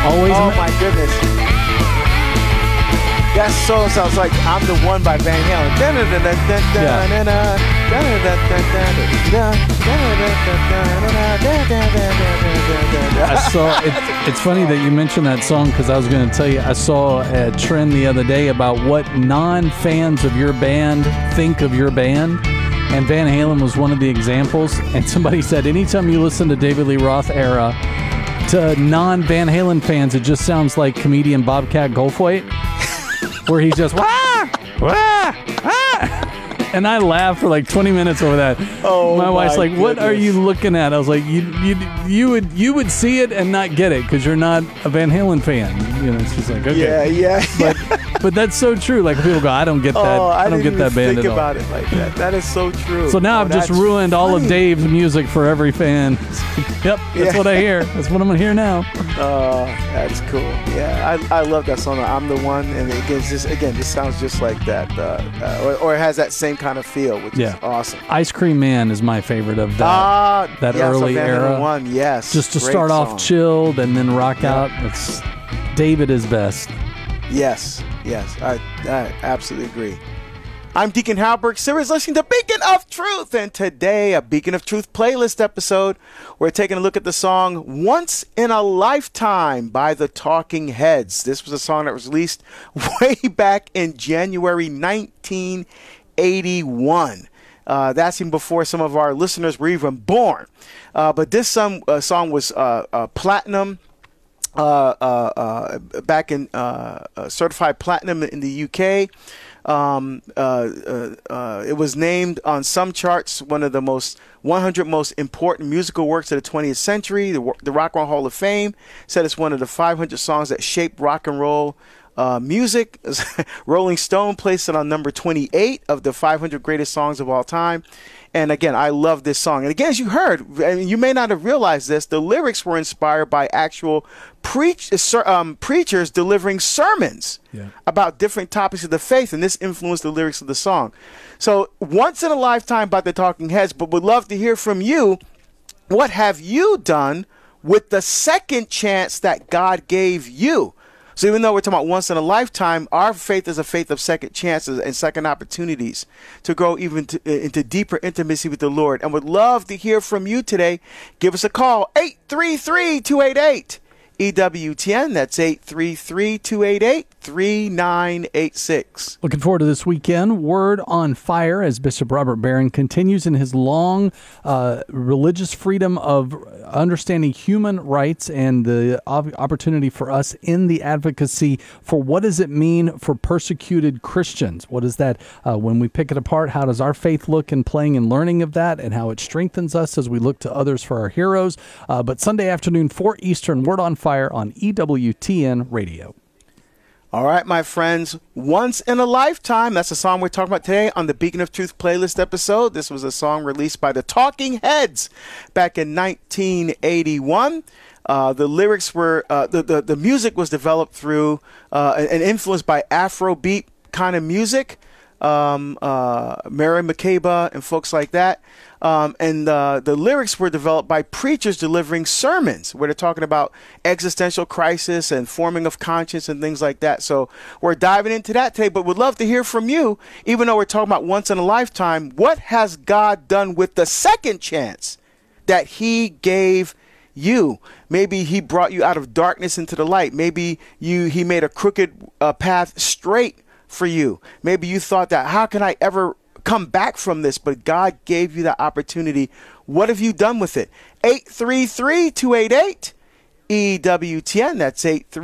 Always. Oh my goodness. That song sounds like I'm the One by Van Halen. I saw it's funny that you mentioned that song because I was going to tell you I saw a trend the other day about what non-fans of your band think of your band, and Van Halen was one of the examples. And somebody said anytime you listen to David Lee Roth era, to non-Van Halen fans, it just sounds like comedian Bobcat Goldthwait, where he's just wah, wah, ah. And I laughed for like 20 minutes over that. Oh, my wife's like, "What goodness. are you looking at?" I was like, "You would see it and not get it because you're not a Van Halen fan." You know, she's like, "Okay, Yeah. but that's so true. Like people go, "I don't get that. I don't get that band think at all." about it like that. That is so true. So now I've just that's ruined all of funny. Dave's music for every fan. Yep, that's what I hear. That's what I'm gonna hear now. That's cool. Yeah, I love that song. I'm the One, and it just sounds just like that, or it has that same kind of feel, which is awesome. Ice Cream Man is my favorite of that Yes, early Van Halen era. One, yes. Just to Great start song. off chilled and then rock out. It's David is best. Yes, I absolutely agree. I'm Deacon Halberg. Sirius listening to Beacon of Truth, and today a Beacon of Truth playlist episode. We're taking a look at the song "Once in a Lifetime" by the Talking Heads. This was a song that was released way back in January 1981. That's even before some of our listeners were even born. But this song was platinum. Back in certified platinum in the UK. It was named on some charts one of the 100 most important musical works of the 20th century. The Rock and Roll Hall of Fame said it's one of the 500 songs that shaped rock and roll music. Rolling Stone placed it on number 28 of the 500 greatest songs of all time. And again, I love this song. And again, as you heard, and you may not have realized this, the lyrics were inspired by actual preachers delivering sermons about different topics of the faith, and this influenced the lyrics of the song. So, Once in a Lifetime by the Talking Heads, but would love to hear from you. What have you done with the second chance that God gave you? So even though we're talking about once in a lifetime, our faith is a faith of second chances and second opportunities to grow even into deeper intimacy with the Lord. And would love to hear from you today. Give us a call, 833-288. EWTN, that's 833-288-3986. Looking forward to this weekend. Word on Fire as Bishop Robert Barron continues in his long religious freedom of understanding human rights and the opportunity for us in the advocacy for what does it mean for persecuted Christians? What is that when we pick it apart? How does our faith look in playing and learning of that and how it strengthens us as we look to others for our heroes? But Sunday afternoon, 4 Eastern, Word on Fire on EWTN Radio. All right, my friends, Once in a Lifetime. That's the song we're talking about today on the Beacon of Truth playlist episode. This was a song released by the Talking Heads back in 1981. The lyrics were, the music was developed through and influenced by Afrobeat kind of music. Mary Makeba and folks like that. And the lyrics were developed by preachers delivering sermons where they're talking about existential crisis and forming of conscience and things like that. So we're diving into that today, but would love to hear from you. Even though we're talking about once in a lifetime, what has God done with the second chance that he gave you? Maybe he brought you out of darkness into the light. Maybe he made a crooked path straight for you. Maybe you thought that, how can I ever come back from this? But God gave you the opportunity. What have you done with it? 833-288-EWTN. That's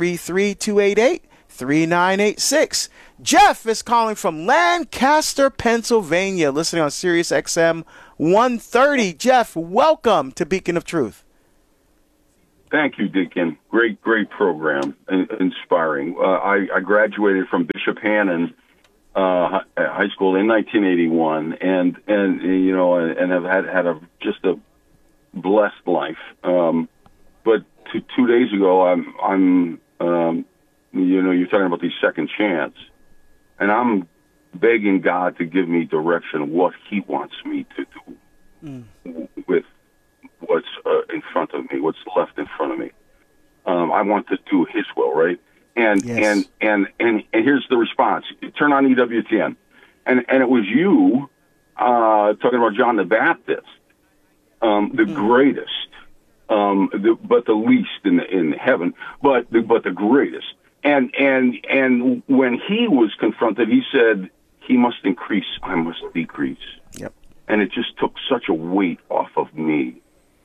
833-288-3986. Jeff is calling from Lancaster, Pennsylvania, listening on Sirius XM 130. Jeff, welcome to Beacon of Truth. Thank you, Deacon. Great program, inspiring. I graduated from Bishop Hannon High School in 1981, and you know, and have had just a blessed life. But 2 days ago, I'm you know, you're talking about the second chance, and I'm begging God to give me direction what He wants me to do with what's in front of me, what's left in front of me. I want to do His will, right? And Yes. and here's the response. Turn on EWTN, and it was you talking about John the Baptist, the greatest, but the least in heaven, but the greatest. And when he was confronted, he said, "He must increase, I must decrease." Yep. And it just took such a weight off of me.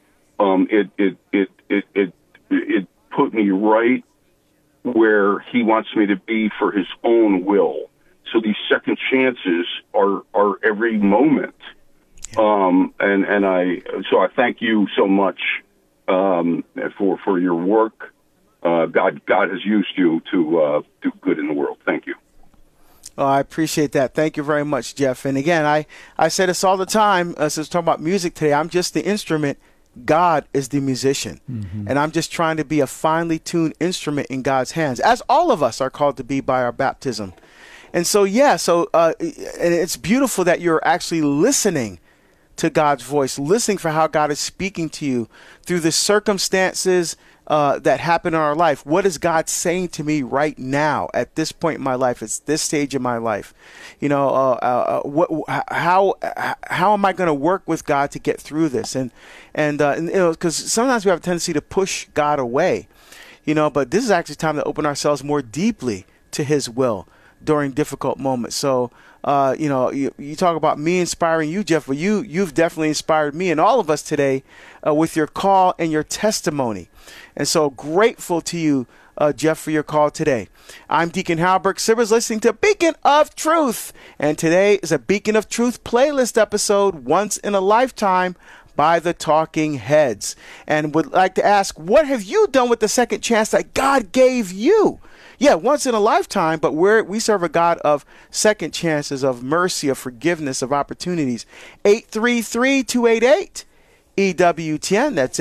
It put me right where he wants me to be for his own will. So these second chances are every moment. So I thank you so much for your work. God has used you to do good in the world. Thank you. Oh, I appreciate that. Thank you very much, Jeff. And again, I say this all the time, since we're talking about music today. I'm just the instrument. God is the musician. And I'm just trying to be a finely tuned instrument in God's hands, as all of us are called to be by our baptism. And so, and it's beautiful that you're actually listening to God's voice, listening for how God is speaking to you through the circumstances that happen in our life. What is God saying to me right now at this point in my life? It's this stage of my life. You know, how am I going to work with God to get through this? And you know, because sometimes we have a tendency to push God away, you know, but this is actually time to open ourselves more deeply to His will during difficult moments. So, you know, you talk about me inspiring you, Jeff, but you've definitely inspired me and all of us today with your call and your testimony. And so grateful to you, Jeff, for your call today. I'm Deacon Halbert Sibbers, listening to Beacon of Truth. And today is a Beacon of Truth playlist episode, Once in a Lifetime, by the Talking Heads. And would like to ask, what have you done with the second chance that God gave you? Yeah, once in a lifetime, but we serve a God of second chances, of mercy, of forgiveness, of opportunities. 833-288-EWTN. That's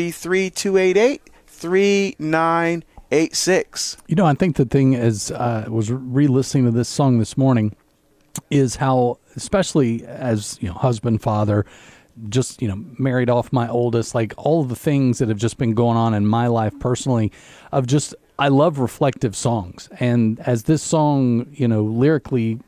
833-288-3986. You know, I think the thing is, was re-listening to this song this morning, is how, especially as, you know, husband, father, just, you know, married off my oldest, like all of the things that have just been going on in my life personally, of just, I love reflective songs. And as this song, you know, lyrically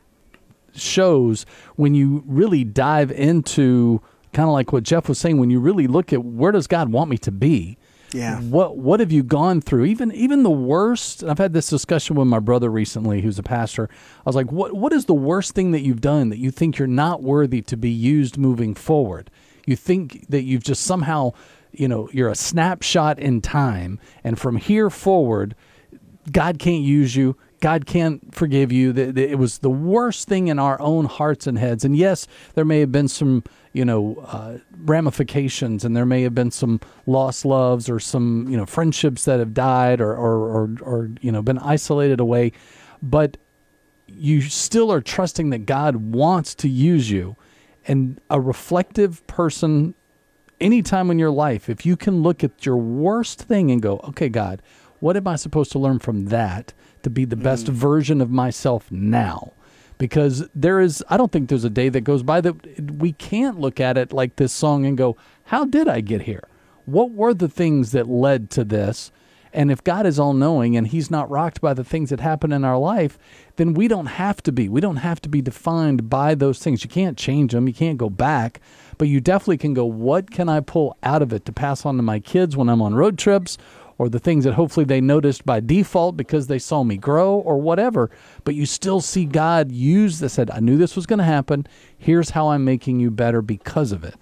shows, when you really dive into kind of like what Jeff was saying, when you really look at where does God want me to be? Yeah. What have you gone through? Even the worst. I've had this discussion with my brother recently, who's a pastor. I was like, what is the worst thing that you've done that you think you're not worthy to be used moving forward? You think that you've just somehow, you know, you're a snapshot in time, and from here forward, God can't use you. God can't forgive you. It was the worst thing in our own hearts and heads. And yes, there may have been some, you know, ramifications, and there may have been some lost loves or some, you know, friendships that have died or you know, been isolated away. But you still are trusting that God wants to use you. And a reflective person, anytime in your life, if you can look at your worst thing and go, okay, God, what am I supposed to learn from that to be the best version of myself now? Because I don't think there's a day that goes by that we can't look at it like this song and go, how did I get here? What were the things that led to this? And if God is all-knowing and He's not rocked by the things that happen in our life, then we don't have to be. We don't have to be defined by those things. You can't change them. You can't go back. But you definitely can go, what can I pull out of it to pass on to my kids when I'm on road trips, or the things that hopefully they noticed by default because they saw me grow, or whatever. But you still see God use this. Said, I knew this was going to happen. Here's how I'm making you better because of it.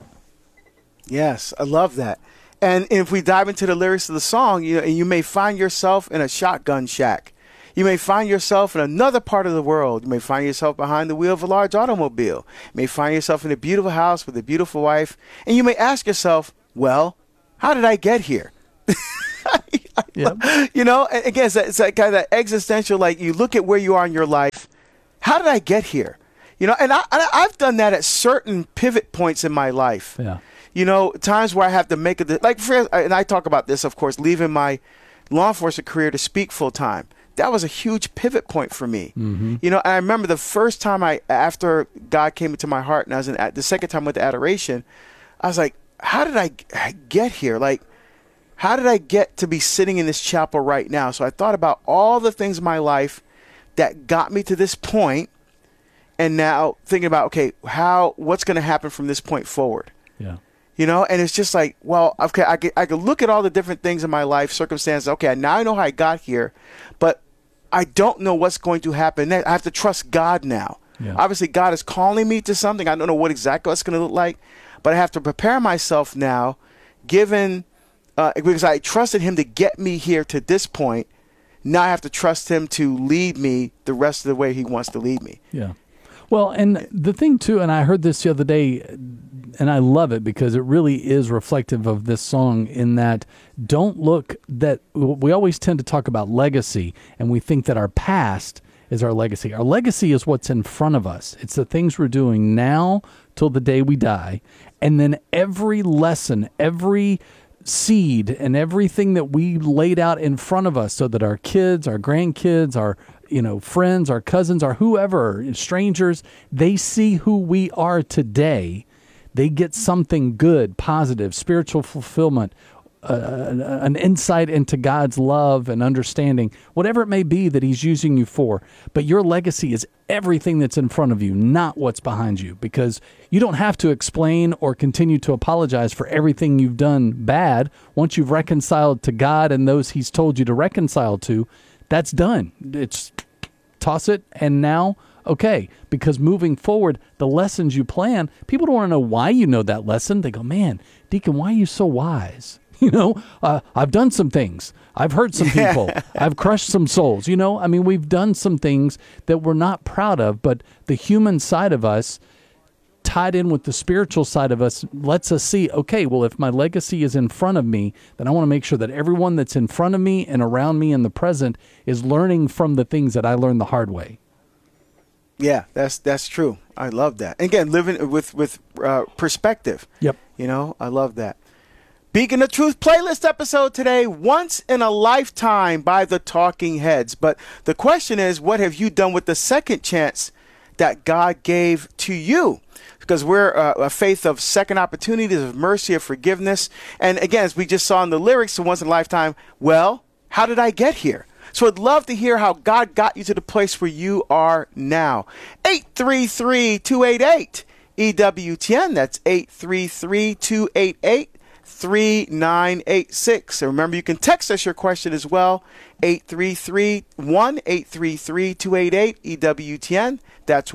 Yes, I love that. And if we dive into the lyrics of the song, you may find yourself in a shotgun shack. You may find yourself in another part of the world. You may find yourself behind the wheel of a large automobile. You may find yourself in a beautiful house with a beautiful wife. And you may ask yourself, well, how did I get here? Yep. You know, and again, it's that kind of existential, like you look at where you are in your life. How did I get here? You know, and I've done that at certain pivot points in my life. Yeah. You know, times where I have to make and I talk about this, of course, leaving my law enforcement career to speak full time. That was a huge pivot point for me. Mm-hmm. You know, and I remember the first time after God came into my heart, and I was the second time with the adoration, I was like, how did I get here? Like, how did I get to be sitting in this chapel right now? So I thought about all the things in my life that got me to this point, and now thinking about, okay, what's going to happen from this point forward? Yeah. You know, and it's just like, well, okay, I could look at all the different things in my life, circumstances. Okay, now I know how I got here, but I don't know what's going to happen next. I have to trust God now. Yeah. Obviously, God is calling me to something. I don't know what exactly it's going to look like, but I have to prepare myself now, given because I trusted him to get me here to this point. Now I have to trust him to lead me the rest of the way he wants to lead me. Yeah. Well, and the thing too, and I heard this the other day, and I love it because it really is reflective of this song in that don't look that we always tend to talk about legacy, and we think that our past is our legacy. Our legacy is what's in front of us. It's the things we're doing now till the day we die. And then every lesson, every seed, and everything that we laid out in front of us so that our kids, our grandkids, our friends, our cousins, our whoever, strangers, they see who we are today. They get something good, positive, spiritual fulfillment, an insight into God's love and understanding, whatever it may be that he's using you for. But your legacy is everything that's in front of you, not what's behind you, because you don't have to explain or continue to apologize for everything you've done bad. Once you've reconciled to God and those he's told you to reconcile to, that's done. It's toss it, and now, okay, because moving forward, the lessons you plan, people don't want to know why you know that lesson. They go, man, Deacon, why are you so wise? I've done some things. I've hurt some people. I've crushed some souls. We've done some things that we're not proud of, but the human side of us tied in with the spiritual side of us lets us see, okay, well, if my legacy is in front of me, then I want to make sure that everyone that's in front of me and around me in the present is learning from the things that I learned the hard way. Yeah, that's true. I love that. And again, living with perspective. Yep. I love that. Beacon of Truth playlist episode today, Once in a Lifetime by the Talking Heads. But the question is, what have you done with the second chance that God gave to you? Because we're a faith of second opportunities, of mercy, of forgiveness. And again, as we just saw in the lyrics of Once in a Lifetime, well, how did I get here? So I'd love to hear how God got you to the place where you are now. 833-288-EWTN. That's 833-288-3986. And remember, you can text us your question as well. 833-288-EWTN. That's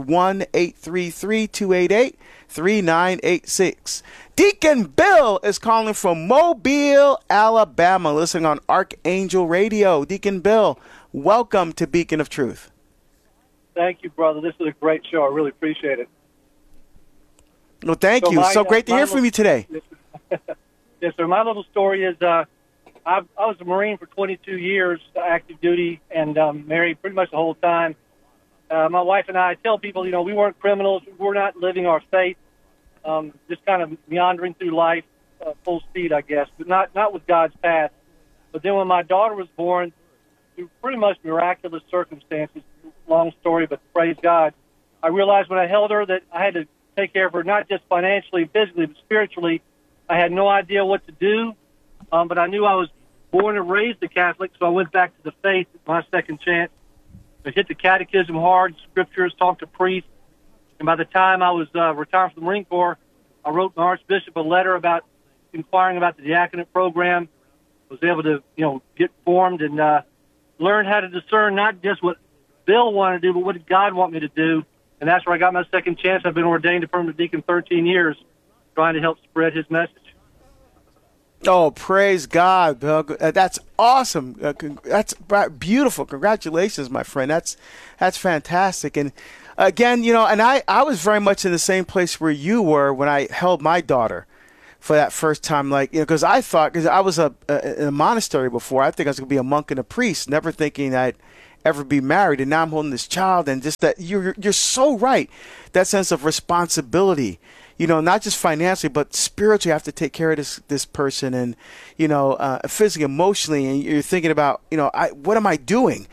1-833-288-3986. Deacon Bill is calling from Mobile, Alabama, listening on Archangel Radio. Deacon Bill, welcome to Beacon of Truth. Thank you, brother. This is a great show. I really appreciate it. Well, thank you. So great to hear from you today. Yes, sir. My little story is I was a Marine for 22 years, active duty, and married pretty much the whole time. My wife and I tell people, we weren't criminals. We're not living our faith, just kind of meandering through life, full speed, I guess, but not with God's path. But then when my daughter was born, through pretty much miraculous circumstances, long story, but praise God, I realized when I held her that I had to take care of her, not just financially, physically, but spiritually. I had no idea what to do, but I knew I was born and raised a Catholic, so I went back to the faith, my second chance. I hit the catechism hard, scriptures, talked to priests, and by the time I was retired from the Marine Corps, I wrote my Archbishop a letter about inquiring about the diaconate program. Was able to, get formed and learn how to discern not just what Bill wanted to do, but what did God want me to do. And that's where I got my second chance. I've been ordained a permanent deacon 13 years, trying to help spread his message. Oh, praise God, Bill. That's awesome. That's beautiful. Congratulations, my friend. That's fantastic. And again, and I was very much in the same place where you were when I held my daughter for that first time. Because I thought, because I was in a monastery before, I think I was going to be a monk and a priest, never thinking I'd ever be married. And now I'm holding this child, and just that you're so right. That sense of responsibility. Not just financially, but spiritually, you have to take care of this person, and physically, emotionally, and you're thinking about, what am I doing?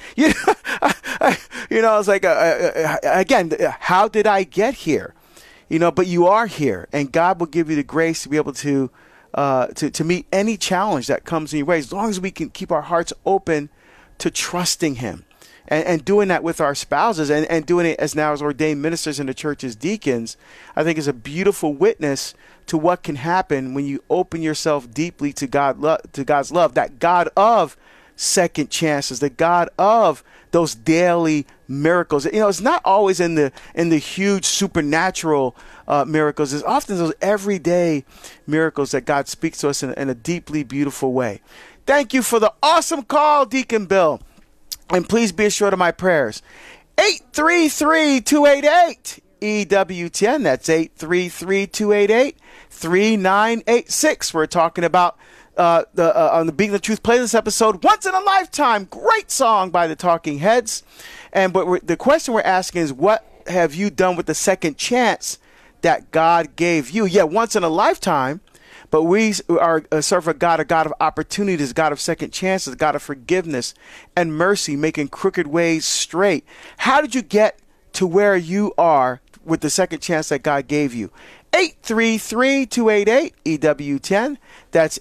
It's like again, how did I get here? But you are here, and God will give you the grace to be able to to meet any challenge that comes in your way, as long as we can keep our hearts open to trusting him. And doing that with our spouses and doing it as ordained ministers in the church as deacons, I think is a beautiful witness to what can happen when you open yourself deeply to God's love, that God of second chances, the God of those daily miracles. It's not always in the huge supernatural miracles. It's often those everyday miracles that God speaks to us in a deeply beautiful way. Thank you for the awesome call, Deacon Bill. And please be assured of my prayers. 833-288-EWTN. That's 833-288-3986. We're talking about on the Beacon of Truth playlist episode, Once in a Lifetime. Great song by the Talking Heads. And but the question we're asking is, what have you done with the second chance that God gave you? Yeah, once in a lifetime. But we are serve a God of opportunities, a God of second chances, a God of forgiveness and mercy, making crooked ways straight. How did you get to where you are with the second chance that God gave you? 833-288-EWTN. That's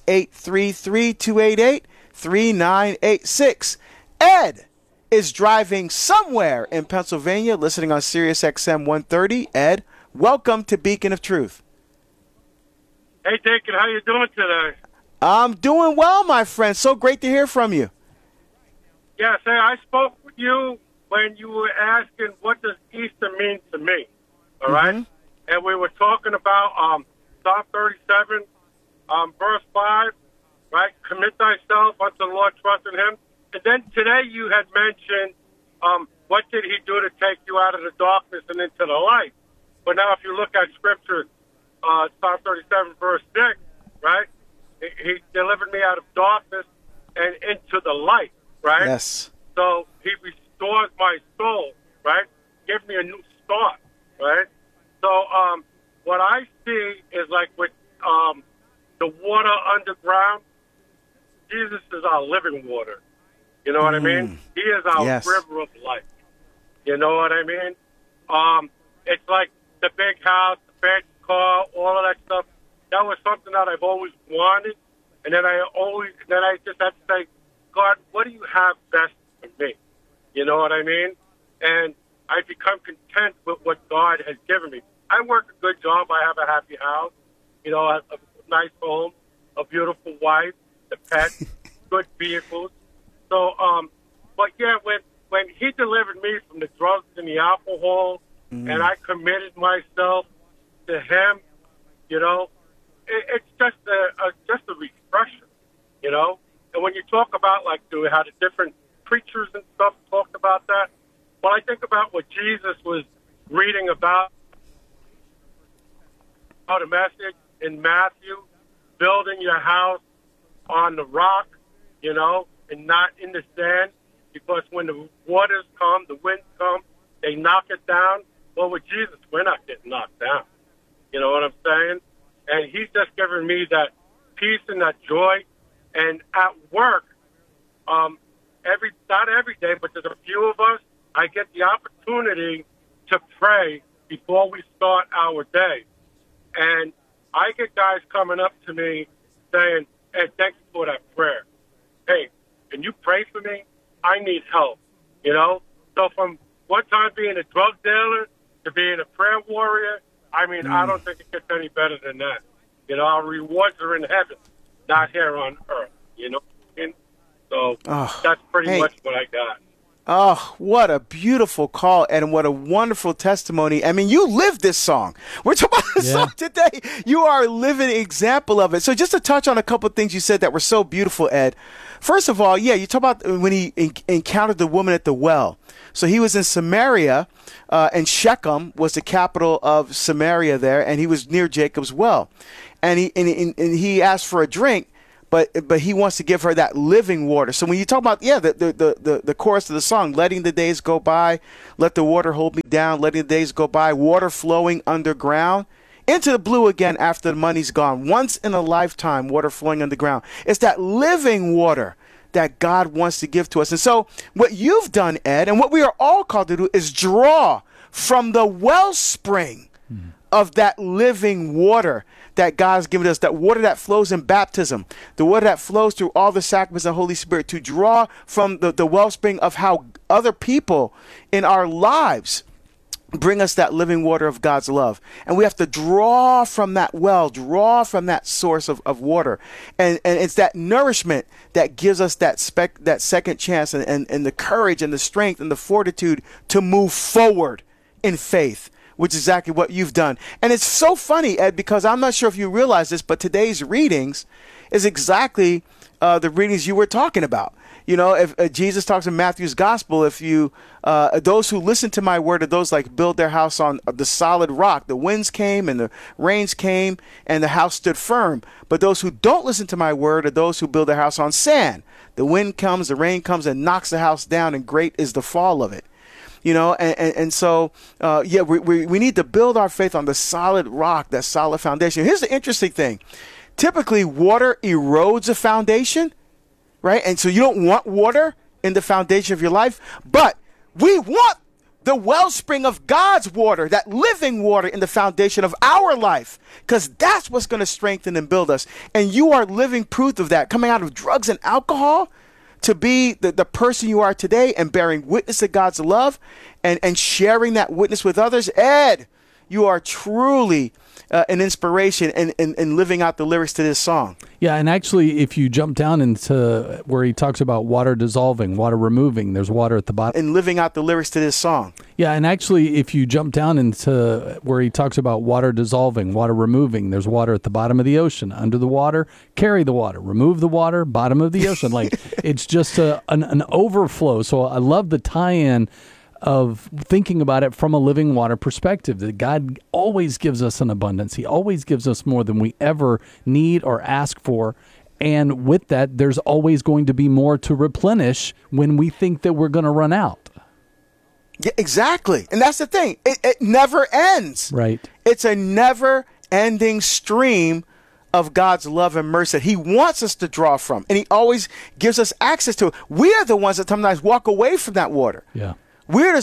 833-288-3986. Ed is driving somewhere in Pennsylvania, listening on Sirius XM 130. Ed, welcome to Beacon of Truth. Hey, Deacon, how you doing today? I'm doing well, my friend. So great to hear from you. Yes, hey, I spoke with you when you were asking, what does Easter mean to me? All right? And we were talking about Psalm 37, verse 5, right? Commit thyself unto the Lord, trust in him. And then today you had mentioned, what did he do to take you out of the darkness and into the light? But now if you look at Scripture, Psalm 37, verse 6, right? He delivered me out of darkness and into the light, right? Yes. So he restores my soul, right? Give me a new start, right? So what I see is like with the water underground, Jesus is our living water. You know what I mean? He is our river of life. You know what I mean? It's like the big house, the fancy car, all of that stuff. That was something that I've always wanted, and then I just had to say, God, what do you have best for me? You know what I mean? And I become content with what God has given me. I work a good job. I have a happy house, a nice home, a beautiful wife, the pets, good vehicles. So, but yeah, when he delivered me from the drugs and the alcohol, and I committed myself to him, it's just a refresher, And when you talk about how the different preachers and stuff talked about that, well, I think about what Jesus was reading about a message in Matthew, building your house on the rock, and not in the sand, because when the waters come, the winds come, they knock it down. Well, with Jesus, we're not getting knocked down. You know what I'm saying? And he's just giving me that peace and that joy. And at work, not every day, but there's a few of us, I get the opportunity to pray before we start our day. And I get guys coming up to me saying, hey, thank you for that prayer. Hey, can you pray for me? I need help, So from one time being a drug dealer to being a prayer warrior, I mean, I don't think it gets any better than that. Our rewards are in heaven, not here on earth, And so that's pretty much what I got. Oh, what a beautiful call, and what a wonderful testimony. I mean, you lived this song. We're talking about this song today. You are a living example of it. So just to touch on a couple of things you said that were so beautiful, Ed. First of all, you talk about when he encountered the woman at the well. So he was in Samaria, and Shechem was the capital of Samaria there, and he was near Jacob's well. And he asked for a drink, but he wants to give her that living water. So when you talk about, the chorus of the song, letting the days go by, let the water hold me down, letting the days go by, water flowing underground, into the blue again after the money's gone. Once in a lifetime, water flowing underground. It's that living water that God wants to give to us. And so what you've done, Ed, and what we are all called to do is draw from the wellspring of that living water that God's given us, that water that flows in baptism, the water that flows through all the sacraments of the Holy Spirit, to draw from the wellspring of how other people in our lives bring us that living water of God's love. And we have to draw from that well, draw from that source of water. And it's that nourishment that gives us that second chance and the courage and the strength and the fortitude to move forward in faith, which is exactly what you've done. And it's so funny, Ed, because I'm not sure if you realize this, but today's readings is exactly the readings you were talking about. You know, if Jesus talks in Matthew's gospel, if you those who listen to my word are those like build their house on the solid rock. The winds came and the rains came and the house stood firm. But those who don't listen to my word are those who build their house on sand. The wind comes, the rain comes and knocks the house down, and great is the fall of it. You know, and so, we need to build our faith on the solid rock, that solid foundation. Here's the interesting thing. Typically, water erodes a foundation, right? And so you don't want water in the foundation of your life, but we want the wellspring of God's water, that living water in the foundation of our life, because that's what's going to strengthen and build us. And you are living proof of that, coming out of drugs and alcohol to be the person you are today and bearing witness to God's love and sharing that witness with others. Ed, you are truly an inspiration in living out the lyrics to this song. Yeah, and actually, if you jump down into where he talks about water dissolving, water removing, there's water at the bottom. And living out the lyrics to this song. Yeah, and actually, if you jump down into where he talks about water dissolving, water removing, there's water at the bottom of the ocean. Under the water, carry the water. Remove the water, bottom of the ocean. Like, it's just an overflow. So I love the tie-in of thinking about it from a living water perspective, that God always gives us an abundance. He always gives us more than we ever need or ask for. And with that, there's always going to be more to replenish when we think that we're going to run out. Yeah, exactly. And that's the thing. It never ends. Right. It's a never-ending stream of God's love and mercy that he wants us to draw from. And he always gives us access to it. We are the ones that sometimes walk away from that water. Yeah. We're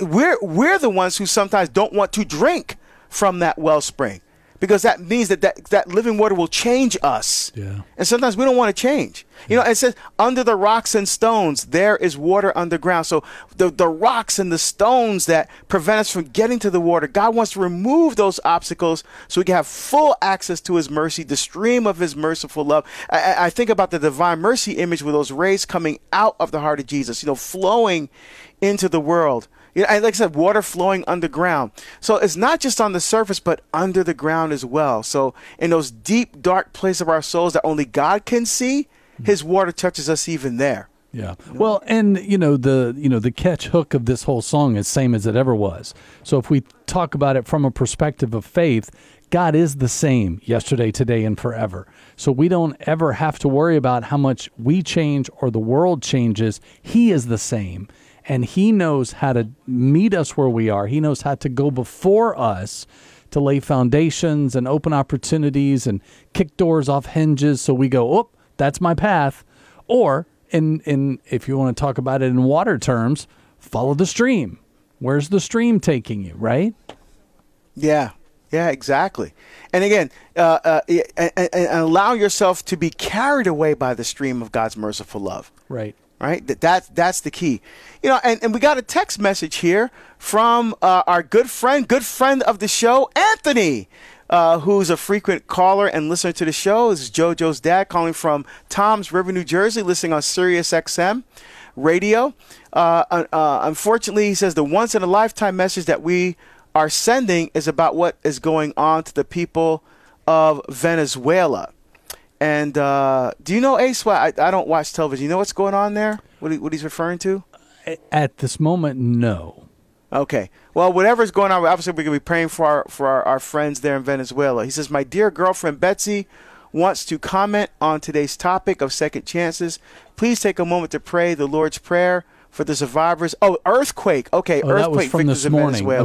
the ones who sometimes don't want to drink from that wellspring, because that means that living water will change us. Yeah. And sometimes we don't want to change. You know, it says under the rocks and stones, there is water underground. So the rocks and the stones that prevent us from getting to the water, God wants to remove those obstacles so we can have full access to his mercy, the stream of his merciful love. I think about the divine mercy image with those rays coming out of the heart of Jesus, you know, flowing into the world. You know, like I said, water flowing underground. So it's not just on the surface, but under the ground as well. So in those deep, dark places of our souls that only God can see, his water touches us even there. Yeah. Well, and the catch hook of this whole song is same as it ever was. So if we talk about it from a perspective of faith, God is the same yesterday, today, and forever. So we don't ever have to worry about how much we change or the world changes. He is the same. And he knows how to meet us where we are. He knows how to go before us to lay foundations and open opportunities and kick doors off hinges. So we go, oh, that's my path. Or, in if you want to talk about it in water terms, follow the stream. Where's the stream taking you, right? Yeah. Yeah, exactly. And again, and allow yourself to be carried away by the stream of God's merciful love. Right. Right? That's the key. You know, and we got a text message here from our good friend of the show, Anthony, who's a frequent caller and listener to the show. This is JoJo's dad calling from Toms River, New Jersey, listening on Sirius XM radio. Unfortunately, he says the once-in-a-lifetime message that we are sending is about what is going on to the people of Venezuela. And do you know, Ace? Well, I don't watch television. You know what's going on there? What he's referring to? At this moment, no. Okay. Well, whatever's going on, obviously we're going to be praying for our friends there in Venezuela. He says, my dear girlfriend Betsy wants to comment on today's topic of second chances. Please take a moment to pray the Lord's Prayer for the survivors. Oh, earthquake. Okay, earthquake that was from victims this in morning. Venezuela.